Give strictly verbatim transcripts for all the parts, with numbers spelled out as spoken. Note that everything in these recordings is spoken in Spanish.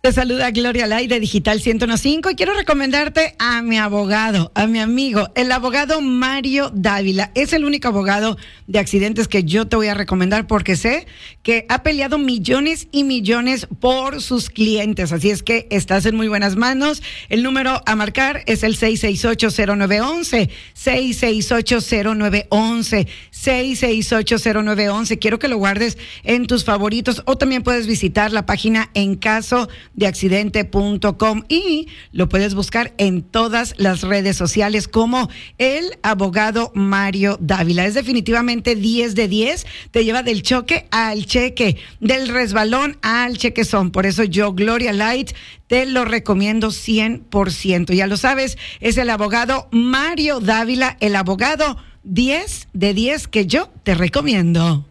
Te saluda Gloria Lai de Digital ciento uno punto cinco y quiero recomendarte a mi abogado, a mi amigo, el abogado Mario Dávila. Es el único abogado de accidentes que yo te voy a recomendar porque sé que ha peleado millones y millones por sus clientes. Así es que estás en muy buenas manos. El número a marcar es el seis seis ocho cero nueve uno uno, seis seis ocho cero nueve uno uno, seis seis ocho cero nueve uno uno. Quiero que lo guardes en tus favoritos o también puedes visitar la página en caso de accidente punto com y lo puedes buscar en todas las redes sociales como el abogado Mario Dávila. Es definitivamente diez de diez, te lleva del choque al cheque, del resbalón al chequezón. Por eso yo, Gloria Light, te lo recomiendo cien por ciento. Ya lo sabes, es el abogado Mario Dávila, el abogado diez de diez que yo te recomiendo.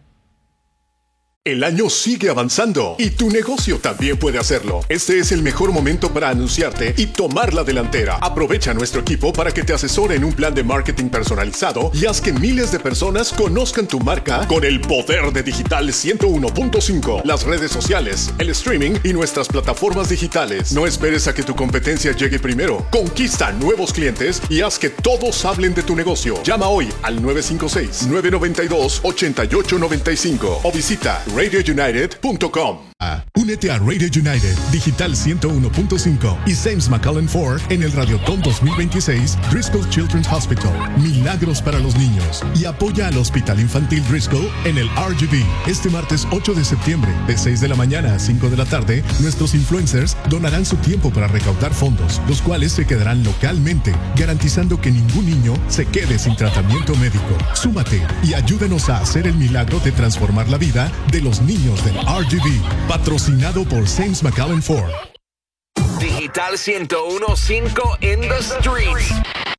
El año sigue avanzando y tu negocio también puede hacerlo. Este es el mejor momento para anunciarte y tomar la delantera. Aprovecha a nuestro equipo para que te asesore en un plan de marketing personalizado y haz que miles de personas conozcan tu marca con el poder de Digital ciento uno punto cinco, las redes sociales, el streaming y nuestras plataformas digitales. No esperes a que tu competencia llegue primero. Conquista nuevos clientes y haz que todos hablen de tu negocio. Llama hoy al nueve cinco seis, nueve nueve dos, ocho ocho nueve cinco o visita radio united punto com. Ah, únete a Radio United, Digital ciento uno punto cinco y James McCullen Ford en el Radiotón dos mil veintiséis Driscoll Children's Hospital. Milagros para los niños. Y apoya al Hospital Infantil Driscoll en el R G V. Este martes ocho de septiembre, de seis de la mañana a cinco de la tarde, nuestros influencers donarán su tiempo para recaudar fondos, los cuales se quedarán localmente, garantizando que ningún niño se quede sin tratamiento médico. Súmate y ayúdanos a hacer el milagro de transformar la vida de los niños del R G V. Patrocinado por James McCullen Ford. Digital ciento uno punto cinco in the streets.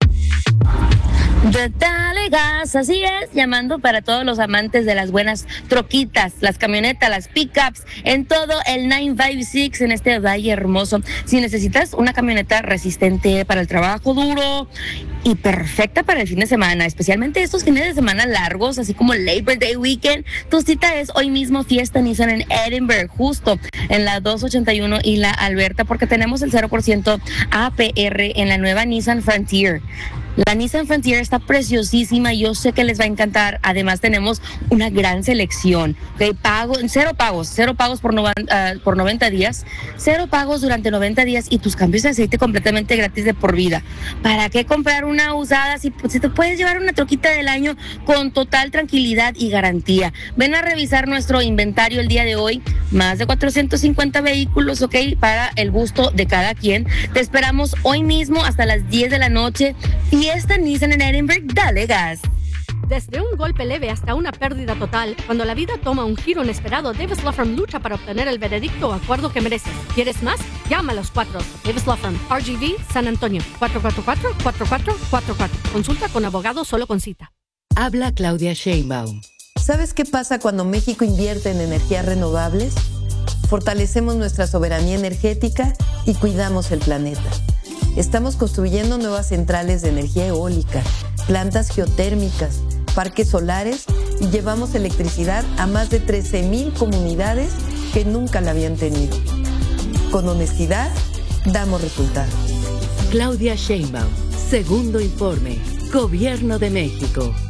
Dale gas, así es, llamando para todos los amantes de las buenas troquitas, las camionetas, las pickups, en todo el nueve cincuenta y seis en este valle hermoso. Si necesitas una camioneta resistente para el trabajo duro y perfecta para el fin de semana, especialmente estos fines de semana largos, así como el Labor Day Weekend, tu cita es hoy mismo Fiesta Nissan en Edinburgh, justo en la dos ochenta y uno y la Alberta, porque tenemos el cero por ciento A P R en la nueva Nissan Frontier. La Nissan Frontier está preciosísima, yo sé que les va a encantar. Además tenemos una gran selección, ¿okay? Pago, cero pagos, cero pagos por, novan, uh, por noventa días, cero pagos durante noventa días y tus cambios de aceite completamente gratis de por vida. ¿Para qué comprar una usada si, si te puedes llevar una troquita del año con total tranquilidad y garantía? Ven a revisar nuestro inventario el día de hoy, más de cuatrocientos cincuenta vehículos, ¿ok? Para el gusto de cada quien. Te esperamos hoy mismo hasta las diez de la noche. Fiesta Nissan en Edinburgh, dale gas. Desde un golpe leve hasta una pérdida total, cuando la vida toma un giro inesperado, Davis Law Firm lucha para obtener el veredicto o acuerdo que mereces. ¿Quieres más? Llama a los cuatro. Davis Law Firm, R G V, San Antonio, cuatro cuatro cuatro, cuatro cuatro cuatro cuatro. Consulta con abogado solo con cita. Habla Claudia Sheinbaum. ¿Sabes qué pasa cuando México invierte en energías renovables? Fortalecemos nuestra soberanía energética y cuidamos el planeta. Estamos construyendo nuevas centrales de energía eólica, plantas geotérmicas, parques solares y llevamos electricidad a más de trece mil comunidades que nunca la habían tenido. Con honestidad, damos resultados. Claudia Sheinbaum, segundo informe, Gobierno de México.